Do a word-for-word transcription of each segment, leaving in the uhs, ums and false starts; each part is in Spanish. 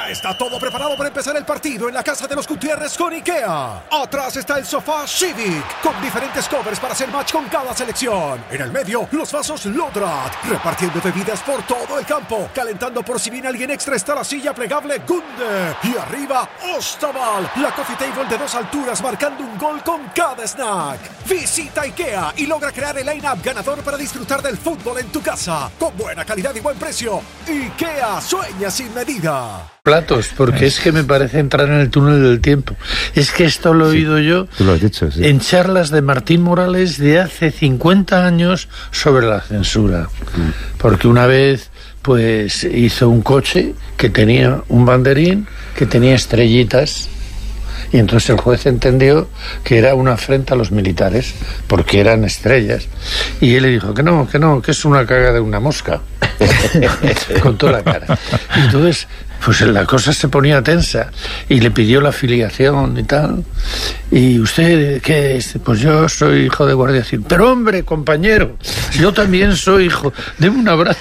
Ya está todo preparado para empezar el partido en la casa de los Gutiérrez con IKEA. Atrás está el sofá Civic, con diferentes covers para hacer match con cada selección. En el medio, los vasos Lodrat, repartiendo bebidas por todo el campo. Calentando por si viene alguien extra está la silla plegable Gunde. Y arriba, Ostaval, la coffee table de dos alturas marcando un gol con cada snack. Visita IKEA y logra crear el line-up ganador para disfrutar del fútbol en tu casa. Con buena calidad y buen precio. IKEA, sueña sin medida. Platos, porque es que me parece entrar en el túnel del tiempo. Es que esto lo he sí, oído yo tú lo has dicho, sí. en charlas de Martín Morales de hace cincuenta años sobre la censura. Mm. Porque una vez pues hizo un coche que tenía un banderín que tenía estrellitas. Y entonces el juez entendió que era una afrenta a los militares, porque eran estrellas. Y él le dijo que no, que no, que es una caga de una mosca. Con toda la cara. Y entonces, pues la cosa se ponía tensa. Y le pidió la afiliación y tal. ¿Y usted qué es? Pues yo soy hijo de guardia civil. Pero hombre, compañero, yo también soy hijo. Deme un abrazo.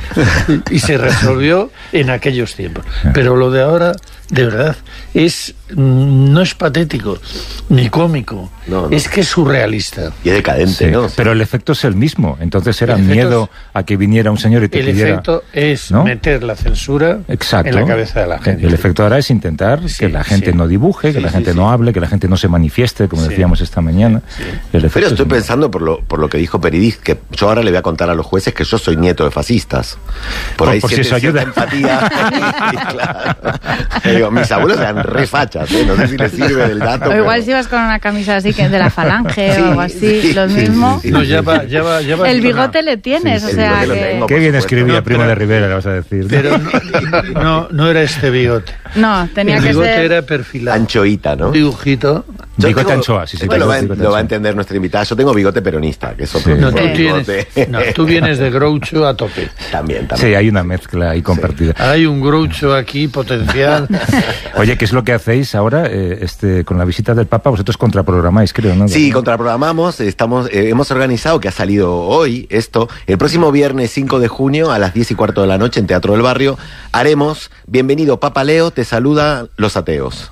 Y se resolvió en aquellos tiempos. Pero lo de ahora, de verdad, es no es patético ni cómico, no, no. Es que es surrealista y es decadente, sí, ¿no? Pero el efecto es el mismo. Entonces era miedo es, a que viniera un señor y te el pidiera... El efecto es, ¿no?, meter la censura Exacto. en la cabeza de la gente. El efecto ahora es intentar sí, que la gente sí. no dibuje, que sí, la gente sí, no sí. hable, que la gente no se manifieste, como sí. decíamos esta mañana. Sí. El Pero estoy pensando por lo, por lo que dijo Peridis, que yo ahora le voy a contar a los jueces que yo soy nieto de fascistas. Por, por ahí por si eso ayuda. Empatía. Y, claro. Digo, mis abuelos eran re fachas, ¿eh? No sé si les sirve del dato. O pero... igual si vas con una camisa así que de la Falange sí, o algo así, sí, lo mismo. Sí, sí, sí. No, ya va, ya va, ya va el bigote le tienes, sí, o sea que... Tengo, qué bien escribía no, Primo pero... de Rivera, le vas a decir. Pero no, no, no era este bigote. No, tenía el que ser... El bigote era perfilado. Anchoita, ¿no? Dibujito. Yo bigote tengo... anchoa, sí, sí. Bueno, bigote, lo, va, lo va a entender nuestra invitada. Yo tengo bigote peronista, que es otro sí. no, tú tienes, no, tú vienes de Groucho a tope. También, también. Sí, hay una mezcla ahí compartida. Sí. Hay un Groucho aquí potencial. Oye, ¿qué es lo que hacéis ahora eh, este, con la visita del Papa? Vosotros contraprogramáis, creo, ¿no? Sí, contraprogramamos. Estamos, eh, hemos organizado, que ha salido hoy esto, el próximo viernes cinco de junio a las diez y cuarto de la noche en Teatro del Barrio, haremos Bienvenido Papa Leo, te saluda los ateos.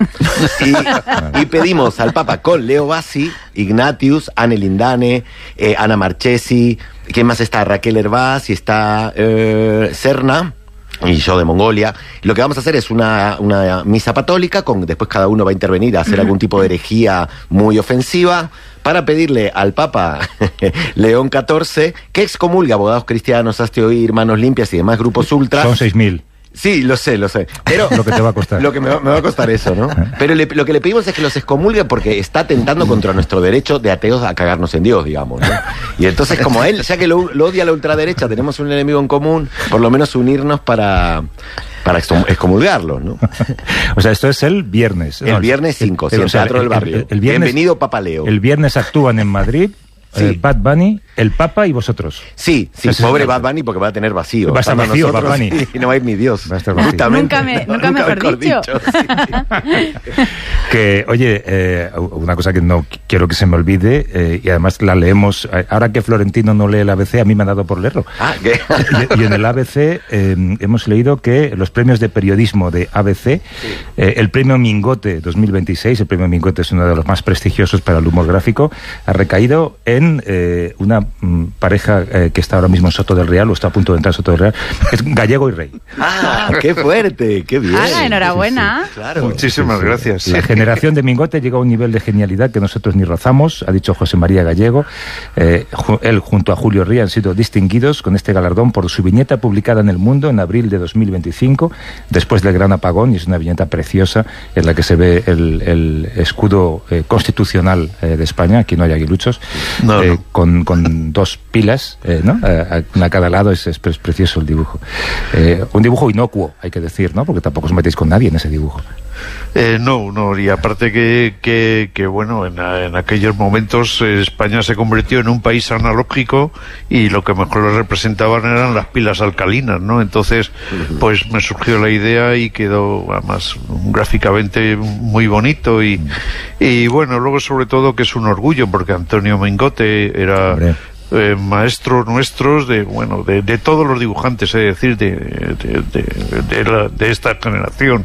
Y, y pedimos al Papa con Leo Bassi, Ignatius, Anne Lindane, eh, Ana Marchesi, ¿quién más está? Raquel Hervás y está eh, Serna. Y yo de Mongolia. Lo que vamos a hacer es una, una misa católica, con después cada uno va a intervenir a hacer algún tipo de herejía muy ofensiva, para pedirle al Papa León catorce que excomulgue a abogados cristianos, hazte oír, Manos Limpias y demás grupos ultra. Son seis mil. Sí, lo sé, lo sé. Pero lo que te va a costar. Lo que me va, me va a costar eso, ¿no? Pero le, lo que le pedimos es que los excomulgue porque está atentando contra nuestro derecho de ateos a cagarnos en Dios, digamos, ¿no? Y entonces, como él, ya que lo, lo odia la ultraderecha, tenemos un enemigo en común, por lo menos unirnos para... para excomulgarlo, ¿no? O sea, esto es el viernes. El no, viernes cinco, sí, en Teatro del Barrio. El, el viernes, Bienvenido Papa Leo. El viernes actúan en Madrid. Sí. Eh, Bad Bunny, el Papa y vosotros. Sí, sí, Ese pobre Bad Bunny porque va a tener vacío. Va a estar vacío, Bad Bunny. Y no va a ir ni Dios. Va a estar vacío. Nunca, me, nunca, nunca mejor, mejor dicho. dicho sí. Que, oye, eh, una cosa que no quiero que se me olvide, eh, y además la leemos, ahora que Florentino no lee el A B C, a mí me ha dado por leerlo. Ah, ¿qué? Y, y en el A B C eh, hemos leído que los premios de periodismo de A B C, sí. eh, el premio Mingote dos mil veintiséis, el premio Mingote es uno de los más prestigiosos para el humor gráfico, ha recaído en... Eh, una mm, pareja eh, que está ahora mismo en Soto del Real, o está a punto de entrar en Soto del Real, es Gallego y Rey. ¡Ah, qué fuerte! ¡Qué bien! ¡Ah, enhorabuena! Sí, sí, claro. Muchísimas sí, sí. gracias. La generación de Mingote llegó a un nivel de genialidad que nosotros ni rozamos, ha dicho José María Gallego. Eh, ju- él junto a Julio Ría han sido distinguidos con este galardón por su viñeta publicada en El Mundo en abril de dos mil veinticinco, después del gran apagón, y es una viñeta preciosa en la que se ve el, el escudo eh, constitucional eh, de España, aquí no hay aguiluchos, no, eh, no. con con dos pilas, eh, ¿no? A, a cada lado es, es, es precioso el dibujo. Eh, un dibujo inocuo, hay que decir, ¿no? Porque tampoco os metéis con nadie en ese dibujo. Eh, no, no, y aparte que, que, que bueno, en, en aquellos momentos eh, España se convirtió en un país analógico y lo que mejor lo representaban eran las pilas alcalinas, ¿no? Entonces, pues me surgió la idea y quedó, además, gráficamente muy bonito y, y bueno, luego sobre todo que es un orgullo porque Antonio Mingote era... Hombre. Eh, maestros nuestros de bueno de, de todos los dibujantes, es decir, de, de, de, de, la, de esta generación